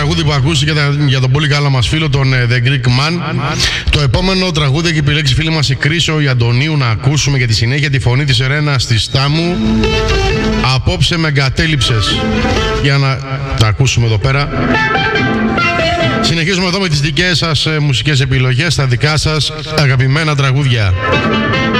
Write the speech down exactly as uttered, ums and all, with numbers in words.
τραγούδι που ακούστηκε για τον πολύ καλό μας φίλο, τον The Greek Man. Το επόμενο τραγούδι έχει επιλέξει φίλη μας η Κρίσο η Αντωνίου να ακούσουμε για τη συνέχεια τη φωνή της Ρένα στη Στάμου. Απόψε με εγκατέλειψες. Για να τα ακούσουμε εδώ πέρα. Συνεχίζουμε εδώ με τις δικές σας μουσικές επιλογές, τα δικά σας αγαπημένα τραγούδια.